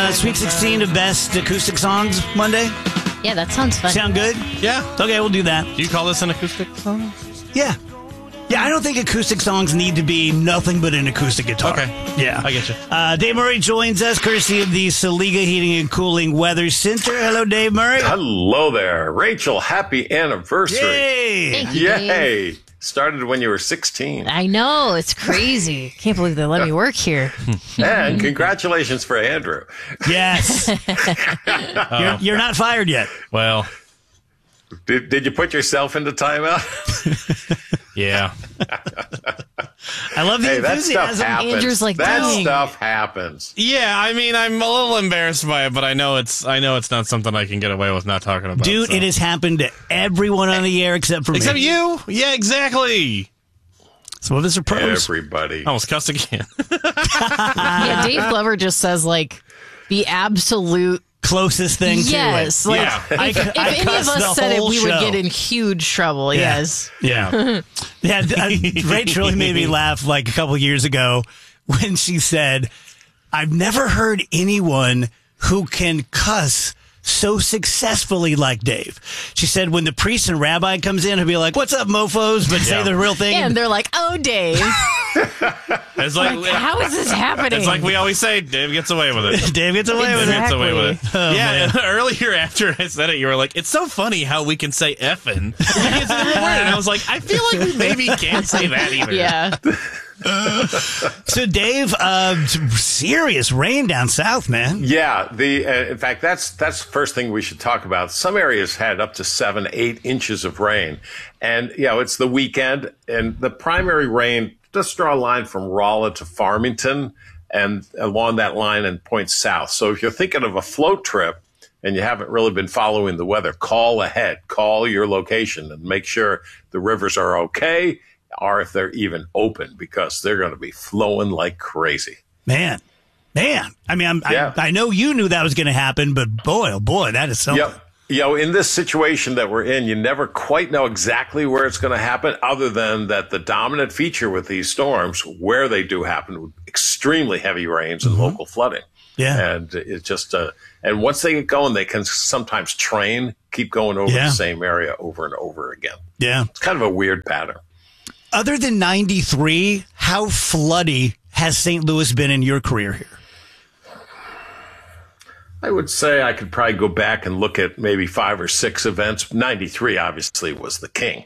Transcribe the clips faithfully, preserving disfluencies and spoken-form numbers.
uh, Sweet sixteen of Best Acoustic Songs Monday? Yeah, that sounds fun. Sound good? Yeah. Okay, we'll do that. Do you call this an acoustic song? Yeah. Yeah, I don't think acoustic songs need to be nothing but an acoustic guitar. Okay. Yeah. I get you. Uh, Dave Murray joins us, courtesy of the Saliga Heating and Cooling Weather Center. Hello, Dave Murray. Hello there. Rachel, happy anniversary. Yay! Thank you, Dave. Yay. Started when you were sixteen. I know. It's crazy. Can't believe they let me work here. And congratulations for Andrew. Yes. you're, you're not fired yet. Well, Did, did you put yourself into timeout? yeah. I love the Hey, that stuff enthusiasm. happens. Andrew's like, that dang. stuff happens. Yeah, I mean, I'm a little embarrassed by it, but I know it's I know it's not something I can get away with not talking about. Dude, so. it has happened to everyone on the air except for Except me. you? Yeah, exactly. Some of us are pros. Everybody. I almost cussed again. Yeah, Dave Glover just says, like, the absolute Closest thing yes. to it. Like, Yeah. if, I- if I any of cussed the us said it, whole we would show. get in huge trouble. Yeah. Yes. Yeah. yeah. uh, Rachel really made me laugh like a couple years ago when she said, I've never heard anyone who can cuss so successfully like Dave. She said when the priest and rabbi comes in, he'll be like, what's up, mofos? But say Yeah. the real thing. And they're like, oh, Dave. It's like, Like, how is this happening? it's like we always say, Dave gets away with it. Dave gets away with Dave it. gets away with it. Oh, yeah, man. earlier after I said it, you were like, it's so funny how we can say effing. It's a different word. And I was like, I feel like we maybe can't say that either. Yeah. So, Dave, uh, serious rain down south, man. Yeah, the uh, in fact, that's that's the first thing we should talk about. Some areas had up to seven, eight inches of rain, and you know it's the weekend, and the primary rain. Just draw a line from Rolla to Farmington, and along that line and point south. So if you're thinking of a float trip and you haven't really been following the weather, call ahead, call your location, and make sure the rivers are okay, or if they're even open, because they're going to be flowing like crazy. Man. Man. I mean, I'm, Yeah. I, I know you knew that was going to happen, but boy, oh boy, that is something. Yep. You know, in this situation that we're in, you never quite know exactly where it's going to happen, other than that the dominant feature with these storms, where they do happen, with extremely heavy rains and local flooding. Yeah. And it's just, uh, and once they get going, they can sometimes train, keep going over Yeah. the same area over and over again. Yeah. It's kind of a weird pattern. Other than ninety-three, how floody has Saint Louis been in your career here? I would say I could probably go back and look at maybe five or six events. ninety-three obviously was the king.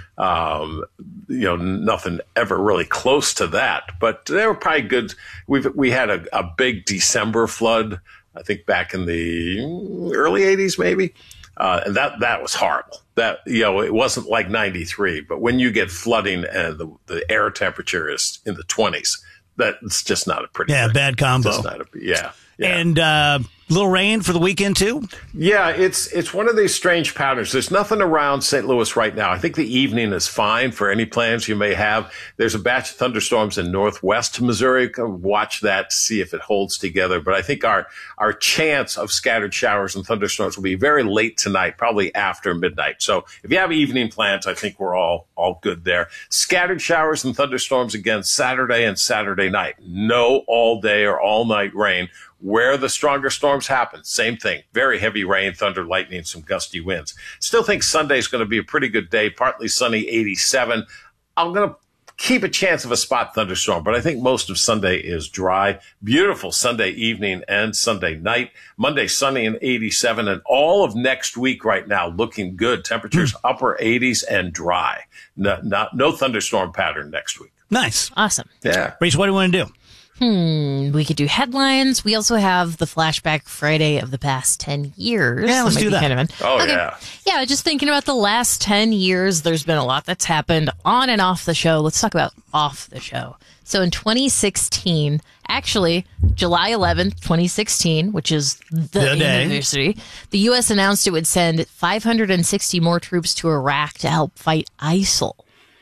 Um, you know, nothing ever really close to that, but they were probably good. We've, we had a, a big December flood, I think back in the early eighties, maybe. Uh, and that, that was horrible. That, you know, it wasn't like ninety-three, but when you get flooding and the, the air temperature is in the twenties, that's just not a pretty Yeah, thing. bad combo. Just not a, yeah. Yeah. And uh, little rain for the weekend, too? Yeah, it's it's one of these strange patterns. There's nothing around Saint Louis right now. I think the evening is fine for any plans you may have. There's a batch of thunderstorms in northwest Missouri. Watch that, see if it holds together. But I think our our chance of scattered showers and thunderstorms will be very late tonight, probably after midnight. So if you have evening plans, I think we're all all good there. Scattered showers and thunderstorms again Saturday and Saturday night. No all day or all night rain. Where the stronger storms happen, same thing. Very heavy rain, thunder, lightning, some gusty winds. Still think Sunday's going to be a pretty good day. Partly sunny, eighty-seven. I'm going to keep a chance of a spot thunderstorm, but I think most of Sunday is dry. Beautiful Sunday evening and Sunday night. Monday, sunny and eighty-seven. And all of next week right now looking good. Temperatures upper eighties and dry. No, not, no thunderstorm pattern next week. Nice. Awesome. Yeah. Rachel, what do you want to do? Hmm. We could do headlines. We also have the flashback Friday of the past ten years. Yeah, let's might do be that. Kind of fun. Oh, Okay. yeah. Yeah, just thinking about the last ten years, there's been a lot that's happened on and off the show. Let's talk about off the show. So in twenty sixteen, actually, July eleventh, twenty sixteen, which is the, The day. anniversary, the U S announced it would send five hundred sixty more troops to Iraq to help fight ISIL.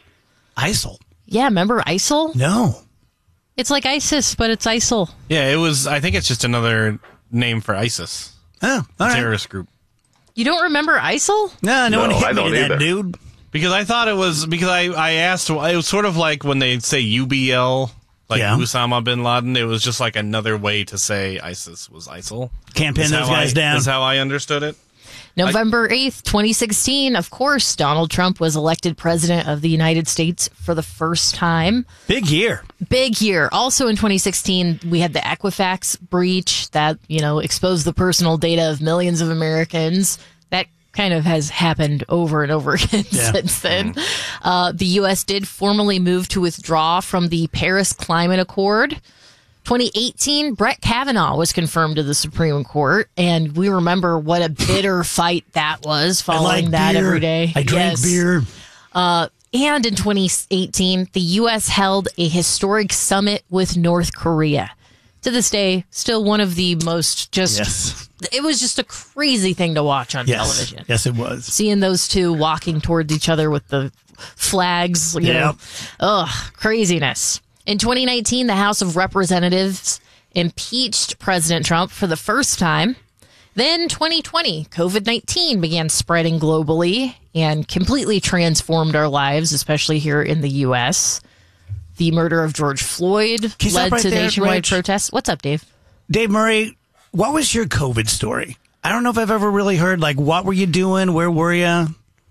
ISIL? Yeah, remember ISIL? No. It's like ISIS, but it's ISIL. Yeah, it was, I think it's just another name for ISIS, Oh, all a right. terrorist group. You don't remember ISIL? No, no, one No, hit I me don't to that, either. dude. Because I thought it was, because I, I asked, it was sort of like when they say U B L, like Yeah. Osama bin Laden. It was just like another way to say ISIS was ISIL. Can't pin Is those how guys I, down. Is how I understood it. November eighth, twenty sixteen, of course, Donald Trump was elected president of the United States for the first time. Big year. Big year. Also in twenty sixteen, we had the Equifax breach that, you know, exposed the personal data of millions of Americans. That kind of has happened over and over again Yeah. since then. Uh, the U S did formally move to withdraw from the Paris Climate Accord. twenty eighteen, Brett Kavanaugh was confirmed to the Supreme Court, and we remember what a bitter fight that was I following like that beer. every day. I drink Yes. beer. And in twenty eighteen, the U S held a historic summit with North Korea. To this day, still one of the most just, Yes. it was just a crazy thing to watch on Yes. television. Yes, it was. Seeing those two walking towards each other with the flags, you Yeah. know, ugh, craziness. In twenty nineteen, the House of Representatives impeached President Trump for the first time. Then twenty twenty, COVID nineteen began spreading globally and completely transformed our lives, especially here in the U S. The murder of George Floyd Can you stop led right to there, nationwide Rich? protests. What's up, Dave? Dave Murray, what was your COVID story? I don't know if I've ever really heard, like, what were you doing? Where were you?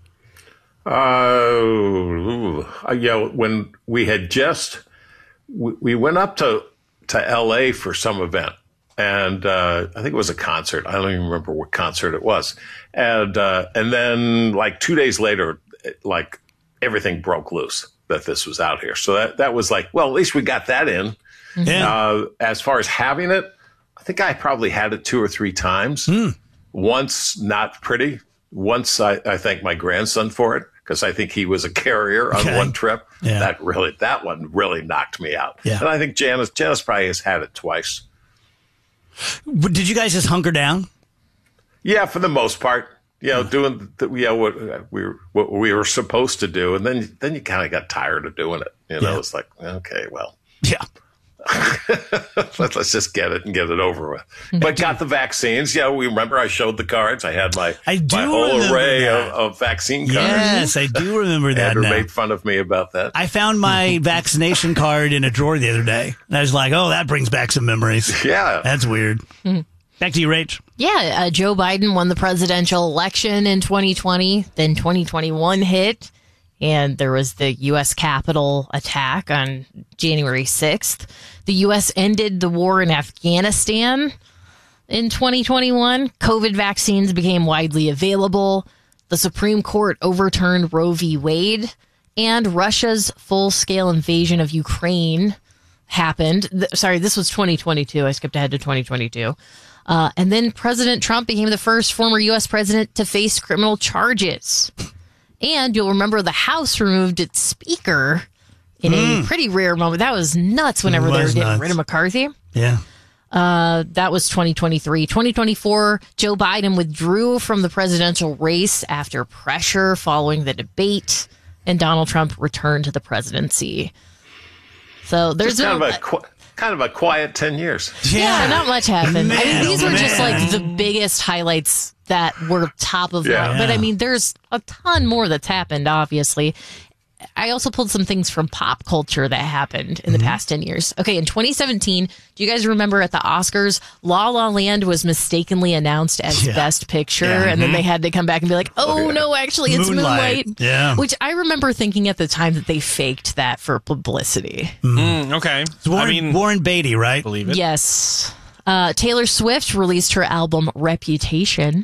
Uh, yeah, when we had just, we, we went up to, to L A for some event. And uh, I think it was a concert. I don't even remember what concert it was. And uh, and then like two days later, it, like everything broke loose that this was out here. So that, that was like, well, at least we got that in. Yeah. Uh, as far as having it, I think I probably had it two or three times. Once, not pretty. Once, I, I thanked my grandson for it because I think he was a carrier on Okay. one trip. Yeah. That really, that one really knocked me out. Yeah. And I think Janice, Janice probably has had it twice. Did you guys just hunker down? Yeah, for the most part. You know, doing the, you know, what we were what we were supposed to do, and then then you kind of got tired of doing it. You know, Yeah. it's like, okay, well, Yeah. let's, let's just get it and get it over with. But got the vaccines. Yeah, we remember I showed the cards. I had my I do my whole remember array that. of, of vaccine cards. Yes, I do remember that Andrew now. made fun of me about that. I found my vaccination card in a drawer the other day. And I was like, oh, that brings back some memories. yeah, That's weird. Back to you, Rach. Yeah, uh, Joe Biden won the presidential election in twenty twenty. Then twenty twenty-one hit, and there was the U S Capitol attack on January sixth. The U S ended the war in Afghanistan in twenty twenty-one. COVID vaccines became widely available. The Supreme Court overturned Roe v. Wade, and Russia's full-scale invasion of Ukraine happened. Th- sorry, this was twenty twenty-two. I skipped ahead to twenty twenty-two. Uh, and then President Trump became the first former U S president to face criminal charges. And you'll remember the House removed its speaker in a pretty rare moment. That was nuts whenever It they were was getting nuts. rid of McCarthy. Yeah. Uh, that was twenty twenty-three. twenty twenty-four, Joe Biden withdrew from the presidential race after pressure following the debate, and Donald Trump returned to the presidency. So there's Just kind no, of a qu- kind of a quiet ten years. yeah, not much happened. I Man, mean, these oh, were just man. like the biggest highlights that were top of Yeah. mind. But I Yeah. mean, there's a ton more that's happened, obviously. I also pulled some things from pop culture that happened in the Mm-hmm. past ten years. Okay, in twenty seventeen, do you guys remember at the Oscars, La La Land was mistakenly announced as Yeah. Best Picture, Yeah. and then they had to come back and be like, oh, yeah. no, actually, it's Moonlight. Moonlight. Yeah. Which I remember thinking at the time that they faked that for publicity. Mm, okay. Warren, I mean, Warren Beatty, right? believe it. Yes. Uh, Taylor Swift released her album Reputation.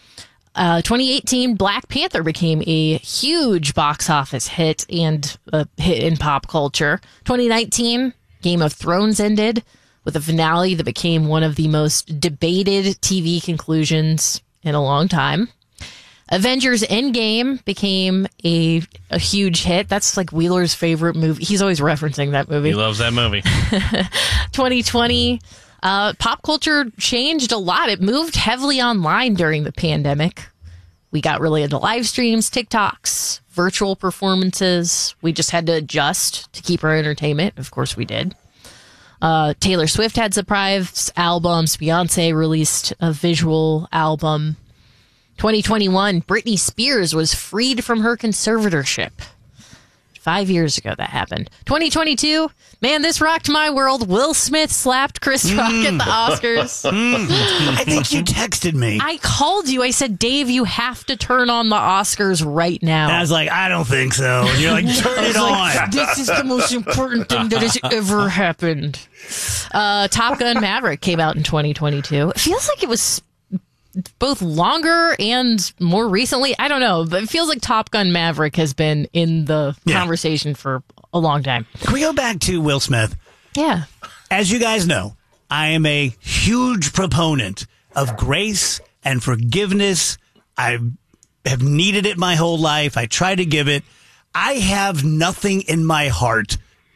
Uh, twenty eighteen, Black Panther became a huge box office hit and a hit in pop culture. twenty nineteen, Game of Thrones ended with a finale that became one of the most debated T V conclusions in a long time. Avengers Endgame became a a huge hit. That's like Wheeler's favorite movie. He's always referencing that movie. He loves that movie. twenty twenty, uh, pop culture changed a lot. It moved heavily online during the pandemic. We got really into live streams, TikToks, virtual performances. We just had to adjust to keep our entertainment. Of course we did. Uh, Taylor Swift had surprise albums. Beyonce released a visual album. twenty twenty-one, Britney Spears was freed from her conservatorship. Five years ago that happened. twenty twenty-two, man, this rocked my world. Will Smith slapped Chris Rock at the Oscars. I think you texted me. I called you. I said, Dave, you have to turn on the Oscars right now. And I was like, I don't think so. And you're like, turn it like, on. This is the most important thing that has ever happened. Uh, Top Gun Maverick came out in twenty twenty-two. It feels like it was both longer and more recently. I don't know, but it feels like Top Gun Maverick has been in the Yeah. conversation for a long time. Can we go back to Will Smith? Yeah. As you guys know, I am a huge proponent of grace and forgiveness. I have needed it my whole life. I try to give it. I have nothing in my heart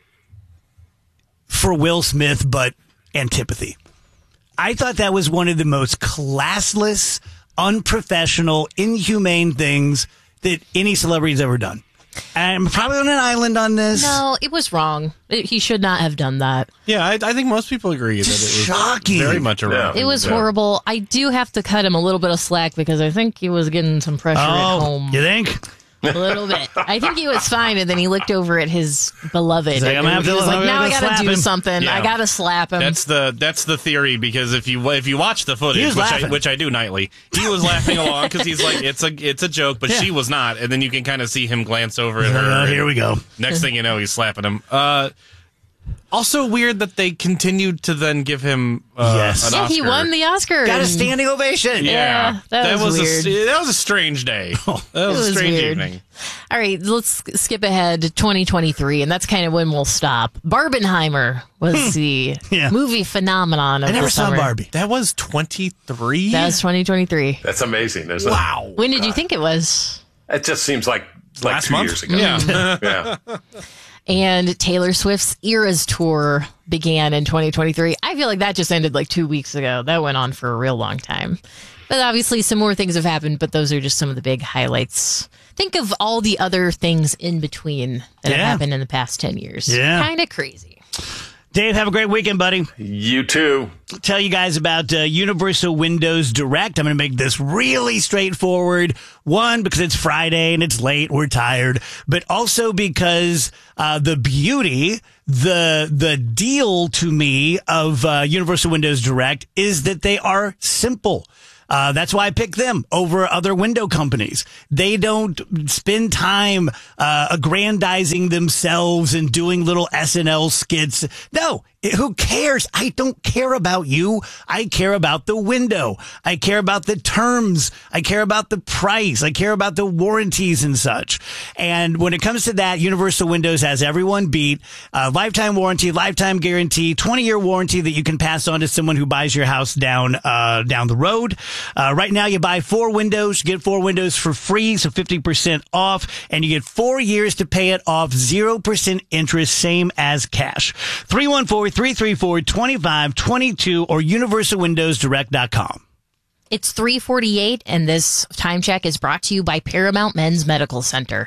for Will Smith but antipathy. I thought that was one of the most classless, unprofessional, inhumane things that any celebrity's ever done. I'm probably on an island on this. No, it was wrong. It, he should not have done that. Yeah, I, I think most people agree that it Just was shocking. very much around. It was Yeah. horrible. I do have to cut him a little bit of slack because I think he was getting some pressure at Oh, home. you think? A little bit. I think he was fine, and then he looked over at his beloved. He's like, and I'm gonna have he to- was I'm like, gonna now I have to gotta slap do him." something. Yeah. I gotta slap him. That's the that's the theory, because if you if you watch the He footage, was which I, laughing. which I do nightly, he was laughing along because he's like, it's a it's a joke, but Yeah. she was not, and then you can kind of see him glance over at her. Uh, here we go. Next thing you know, he's slapping him. Uh, also weird that they continued to then give him uh, Yes. an yeah, he Oscar. won the Oscar. Got a and- standing ovation. Yeah, that was a weird. s- that was a strange day. That was, It a was strange weird. evening. All right, let's skip ahead to twenty twenty-three, and that's kind of when we'll stop. Barbenheimer was the Yeah. movie phenomenon of I never the saw summer. Barbie. That was twenty-three. That was twenty twenty-three. That's amazing, isn't wow. When did you think it was? it? It just seems like like Last two month. years ago. Yeah. Yeah. And Taylor Swift's Eras Tour began in twenty twenty-three. I feel like that just ended like two weeks ago. That went on for a real long time. But obviously some more things have happened, but those are just some of the big highlights. Think of all the other things in between that Yeah. have happened in the past ten years. Yeah. Kind of crazy. Dave, have a great weekend, buddy. You too. Tell you guys about uh, Universal Windows Direct. I'm going to make this really straightforward. One, because it's Friday and it's late, we're tired, but also because uh, the beauty, the the deal to me of uh, Universal Windows Direct is that they are simple. Uh, that's why I pick them over other window companies. They don't spend time uh, aggrandizing themselves and doing little S N L skits. No, it, who cares? I don't care about you. I care about the window. I care about the terms. I care about the price. I care about the warranties and such. And when it comes to that, Universal Windows has everyone beat. Uh, lifetime warranty, lifetime guarantee, twenty-year warranty that you can pass on to someone who buys your house down uh, down the road. Uh, right now, you buy four windows, you get four windows for free, so fifty percent off, and you get four years to pay it off, zero percent interest, same as cash. three one four, three three four, two five two two or universal windows direct dot com. It's three forty-eight, and this time check is brought to you by Paramount Men's Medical Center.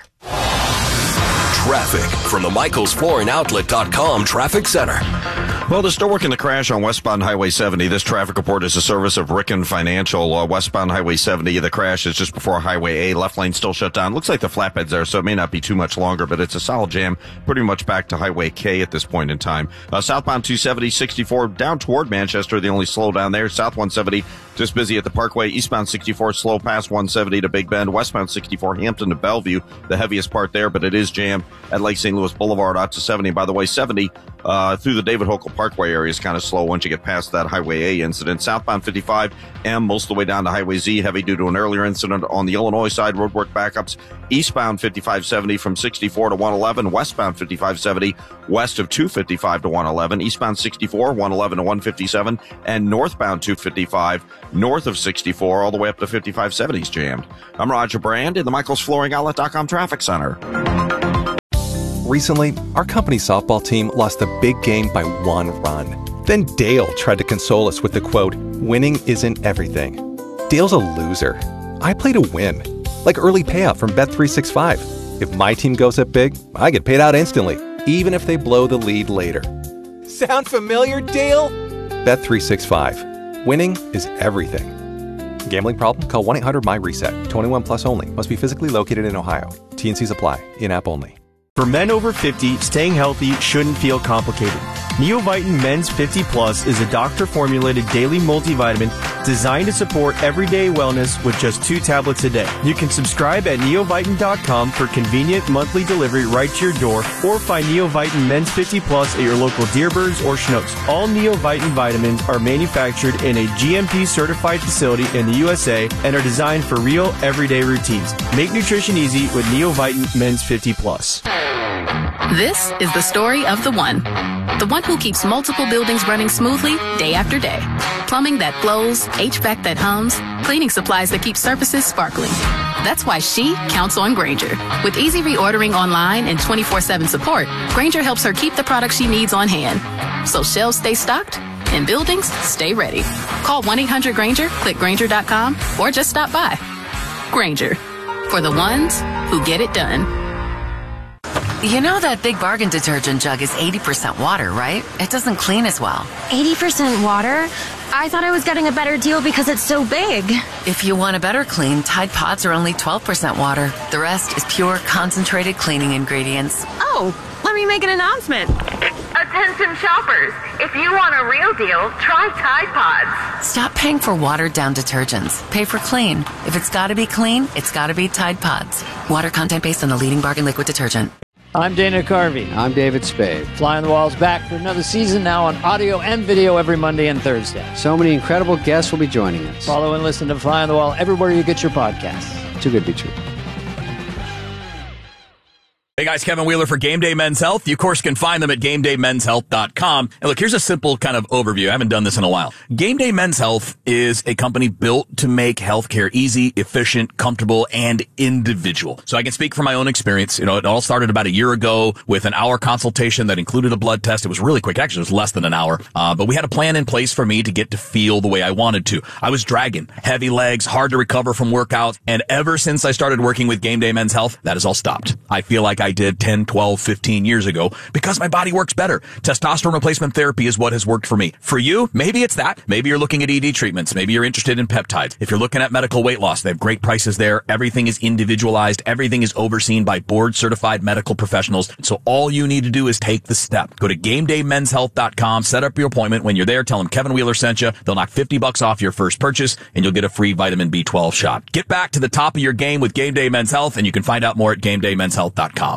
Traffic from the Michaels Flooring Outlet dot com Traffic Center. Well, they're still working the crash on westbound Highway seventy. This traffic report is a service of Ricken Financial. Uh, westbound Highway seventy, the crash is just before Highway A. Left lane still shut down. Looks like the flatbed's there, so it may not be too much longer, but it's a solid jam pretty much back to Highway K at this point in time. Uh, southbound two seventy, sixty-four down toward Manchester, the only slow down there. South one seventy, just busy at the Parkway. Eastbound sixty-four, slow past one seventy to Big Bend. Westbound sixty-four, Hampton to Bellevue, the heaviest part there, but it is jammed at Lake Saint Louis Boulevard out to seventy. By the way, seventy uh, through the David Hokel Parkway area is kind of slow once you get past that Highway A incident. Southbound fifty-five M most of the way down to Highway Z, heavy due to an earlier incident on the Illinois side, roadwork backups. Eastbound fifty-five seventy from sixty-four to one eleven, westbound fifty-five seventy west of two fifty-five to one eleven, eastbound sixty-four, one eleven to one fifty-seven, and northbound two fifty-five north of sixty-four all the way up to fifty-five seventy's jammed. I'm Roger Brand in the Michaels Flooring Outlet dot com Traffic Center. Recently, our company softball team lost a big game by one run. Then Dale tried to console us with the quote, "Winning isn't everything." Dale's a loser. I play to win. Like early payout from Bet three sixty-five. If my team goes up big, I get paid out instantly, even if they blow the lead later. Sound familiar, Dale? Bet three sixty-five. Winning is everything. Gambling problem? Call one eight hundred M Y RESET. twenty-one plus only. Must be physically located in Ohio. T and C's apply. In-app only. For men over fifty, staying healthy shouldn't feel complicated. Neovitin Men's fifty Plus is a doctor-formulated daily multivitamin designed to support everyday wellness with just two tablets a day. You can subscribe at neovitin dot com for convenient monthly delivery right to your door, or find Neovitin Men's fifty Plus at your local Deerbirds or Schnucks. All Neovitin vitamins are manufactured in a G M P-certified facility in the U S A and are designed for real, everyday routines. Make nutrition easy with Neovitin Men's fifty Plus. This is the story of the one. The one who keeps multiple buildings running smoothly day after day. Plumbing that flows, H V A C that hums, cleaning supplies that keep surfaces sparkling. That's why she counts on Grainger. With easy reordering online and twenty-four seven support, Grainger helps her keep the products she needs on hand. So shelves stay stocked and buildings stay ready. Call one eight hundred Grainger, click Grainger dot com, or just stop by. Grainger, for the ones who get it done. You know that Big Bargain detergent jug is eighty percent water, right? It doesn't clean as well. eighty percent water? I thought I was getting a better deal because it's so big. If you want a better clean, Tide Pods are only twelve percent water. The rest is pure, concentrated cleaning ingredients. Oh, let me make an announcement. Attention shoppers, if you want a real deal, try Tide Pods. Stop paying for watered-down detergents. Pay for clean. If it's gotta be clean, it's gotta be Tide Pods. Water content based on the leading Bargain liquid detergent. I'm Dana Carvey. I'm David Spade. Fly on the Wall's back for another season, now on audio and video every Monday and Thursday. So many incredible guests will be joining us. Follow and listen to Fly on the Wall everywhere you get your podcasts. Too good to be true. Hey guys, Kevin Wheeler for Game Day Men's Health. You, of course, can find them at game day men's health dot com. And look, here's a simple kind of overview. I haven't done this in a while. Game Day Men's Health is a company built to make healthcare easy, efficient, comfortable, and individual. So I can speak from my own experience. You know, it all started about a year ago with an hour consultation that included a blood test. It was really quick. Actually, it was less than an hour. Uh, but we had a plan in place for me to get to feel the way I wanted to. I was dragging heavy legs, hard to recover from workouts. And ever since I started working with Game Day Men's Health, that has all stopped. I feel like I did ten, twelve, fifteen years ago because my body works better. Testosterone replacement therapy is what has worked for me. For you, maybe it's that. Maybe you're looking at E D treatments. Maybe you're interested in peptides. If you're looking at medical weight loss, they have great prices there. Everything is individualized. Everything is overseen by board certified medical professionals. So all you need to do is take the step. Go to game day men's health dot com, set up your appointment. When you're there, tell them Kevin Wheeler sent you. They'll knock fifty bucks off your first purchase and you'll get a free vitamin B twelve shot. Get back to the top of your game with Game Day Men's Health, and you can find out more at game day men's health dot com.